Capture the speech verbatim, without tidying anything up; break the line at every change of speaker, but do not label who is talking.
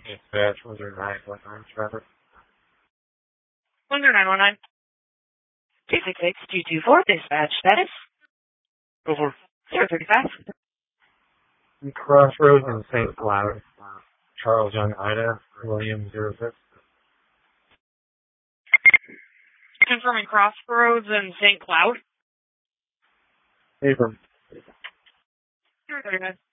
Dispatch, was there nine one nine traffic?
one zero nine one nine. two six six two two four, dispatch status.
Go for
zero three five.
Crossroads in Saint Cloud. Charles Young, Ida, William zero six.
Confirming Crossroads in Saint Cloud.
Abram.
zero three five.